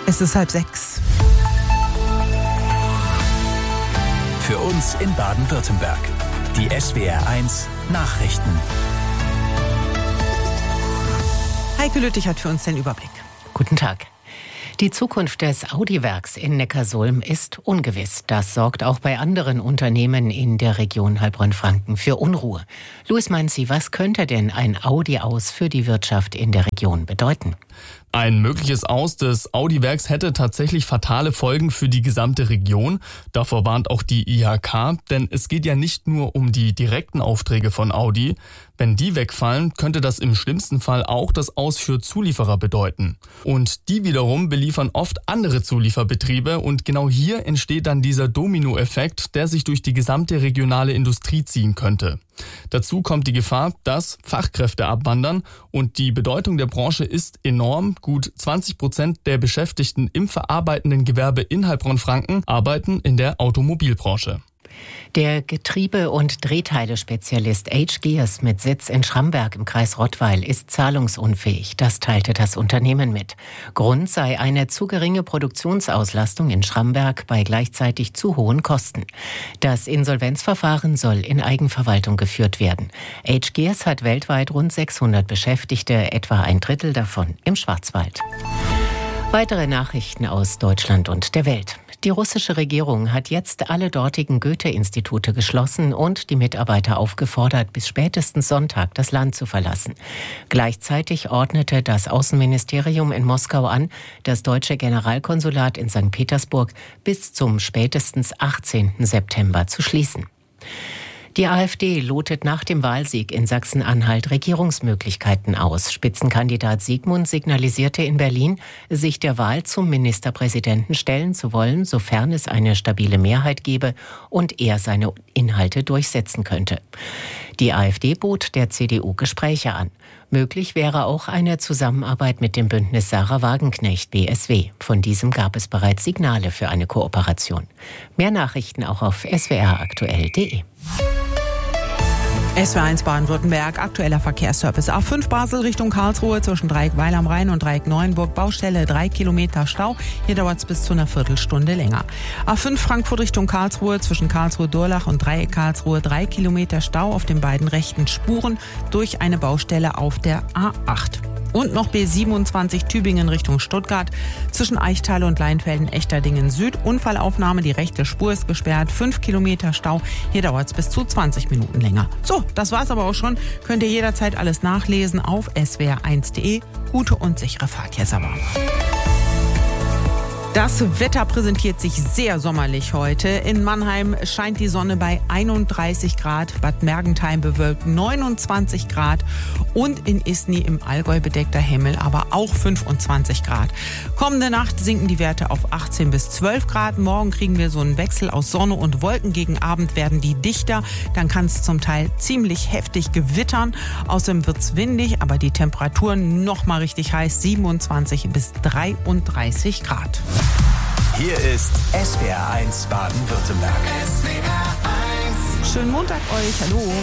Es ist 5:30. Für uns in Baden-Württemberg. Die SWR1 Nachrichten. Heike Lüttich hat für uns den Überblick. Guten Tag. Die Zukunft des Audi-Werks in Neckarsulm ist ungewiss. Das sorgt auch bei anderen Unternehmen in der Region Heilbronn-Franken für Unruhe. Luis Manzi, was könnte denn ein Audi-Aus für die Wirtschaft in der Region bedeuten? Ein mögliches Aus des Audi-Werks hätte tatsächlich fatale Folgen für die gesamte Region. Davor warnt auch die IHK, denn es geht ja nicht nur um die direkten Aufträge von Audi. Wenn die wegfallen, könnte das im schlimmsten Fall auch das Aus für Zulieferer bedeuten. Und die wiederum beliefern oft andere Zulieferbetriebe und genau hier entsteht dann dieser Dominoeffekt, der sich durch die gesamte regionale Industrie ziehen könnte. Dazu kommt die Gefahr, dass Fachkräfte abwandern und die Bedeutung der Branche ist enorm. Gut 20% der Beschäftigten im verarbeitenden Gewerbe in Heilbronn-Franken arbeiten in der Automobilbranche. Der Getriebe- und Drehteile-Spezialist H-Gears mit Sitz in Schramberg im Kreis Rottweil ist zahlungsunfähig. Das teilte das Unternehmen mit. Grund sei eine zu geringe Produktionsauslastung in Schramberg bei gleichzeitig zu hohen Kosten. Das Insolvenzverfahren soll in Eigenverwaltung geführt werden. H-Gears hat weltweit rund 600 Beschäftigte, etwa ein Drittel davon im Schwarzwald. Weitere Nachrichten aus Deutschland und der Welt. Die russische Regierung hat jetzt alle dortigen Goethe-Institute geschlossen und die Mitarbeiter aufgefordert, bis spätestens Sonntag das Land zu verlassen. Gleichzeitig ordnete das Außenministerium in Moskau an, das deutsche Generalkonsulat in St. Petersburg bis zum spätestens 18. September zu schließen. Die AfD lotet nach dem Wahlsieg in Sachsen-Anhalt Regierungsmöglichkeiten aus. Spitzenkandidat Siegmund signalisierte in Berlin, sich der Wahl zum Ministerpräsidenten stellen zu wollen, sofern es eine stabile Mehrheit gebe und er seine Inhalte durchsetzen könnte. Die AfD bot der CDU Gespräche an. Möglich wäre auch eine Zusammenarbeit mit dem Bündnis Sarah Wagenknecht BSW. Von diesem gab es bereits Signale für eine Kooperation. Mehr Nachrichten auch auf swraktuell.de. SWR1 Baden-Württemberg, aktueller Verkehrsservice. A5 Basel Richtung Karlsruhe zwischen Dreieckweil am Rhein und Dreieck Neuenburg. Baustelle 3 Kilometer Stau. Hier dauert es bis zu einer Viertelstunde länger. A5 Frankfurt Richtung Karlsruhe zwischen Karlsruhe-Durlach und Dreieck Karlsruhe. 3 Kilometer Stau auf den beiden rechten Spuren durch eine Baustelle auf der A8. Und noch B27 Tübingen Richtung Stuttgart. Zwischen Eichtal und Leinfelden-Echterdingen Süd. Unfallaufnahme, die rechte Spur ist gesperrt. 5 Kilometer Stau. Hier dauert es bis zu 20 Minuten länger. So, das war's aber auch schon. Könnt ihr jederzeit alles nachlesen auf swr1.de. Gute und sichere Fahrt jetzt aber. Das Wetter präsentiert sich sehr sommerlich heute. In Mannheim scheint die Sonne bei 31 Grad, Bad Mergentheim bewölkt 29 Grad und in Isny im Allgäu bedeckter Himmel, aber auch 25 Grad. Kommende Nacht sinken die Werte auf 18 bis 12 Grad. Morgen kriegen wir so einen Wechsel aus Sonne und Wolken. Gegen Abend werden die dichter. Dann kann es zum Teil ziemlich heftig gewittern. Außerdem wird es windig, aber die Temperaturen noch mal richtig heiß, 27 bis 33 Grad. Hier ist SWR1 Baden-Württemberg. Schönen Montag euch, hallo.